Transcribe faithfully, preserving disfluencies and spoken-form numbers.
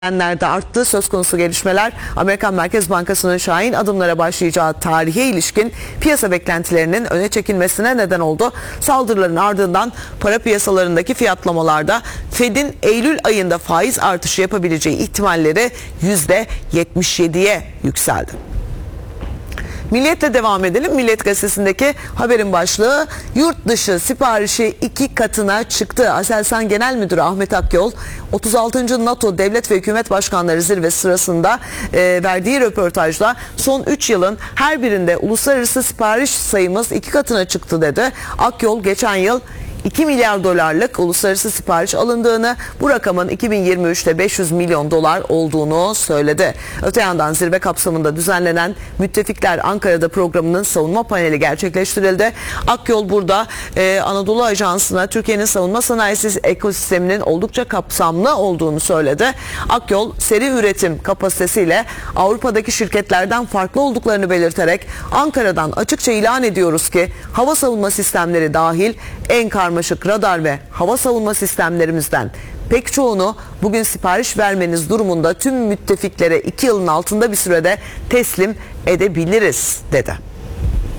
de arttı. Söz konusu gelişmeler Amerikan Merkez Bankası'nın şahin adımlara başlayacağı tarihe ilişkin piyasa beklentilerinin öne çekilmesine neden oldu. Saldırıların ardından para piyasalarındaki fiyatlamalarda Fed'in Eylül ayında faiz artışı yapabileceği ihtimalleri yüzde yetmiş yediye yükseldi. Milliyet'le devam edelim. Milliyet gazetesindeki haberin başlığı yurt dışı siparişi iki katına çıktı. Aselsan Genel Müdürü Ahmet Akyol otuz altıncı NATO Devlet ve Hükümet Başkanları Zirvesi sırasında e, verdiği röportajda son üç yılın her birinde uluslararası sipariş sayımız iki katına çıktı dedi. Akyol geçen yıl iki milyar dolarlık uluslararası sipariş alındığını, bu rakamın iki bin yirmi üçte beş yüz milyon dolar olduğunu söyledi. Öte yandan zirve kapsamında düzenlenen Müttefikler Ankara'da programının savunma paneli gerçekleştirildi. Akyol burada e, Anadolu Ajansı'na Türkiye'nin savunma sanayisi ekosisteminin oldukça kapsamlı olduğunu söyledi. Akyol seri üretim kapasitesiyle Avrupa'daki şirketlerden farklı olduklarını belirterek Ankara'dan açıkça ilan ediyoruz ki hava savunma sistemleri dahil en karmaşık radar ve hava savunma sistemlerimizden pek çoğunu bugün sipariş vermeniz durumunda tüm müttefiklere iki yılın altında bir sürede teslim edebiliriz dedi.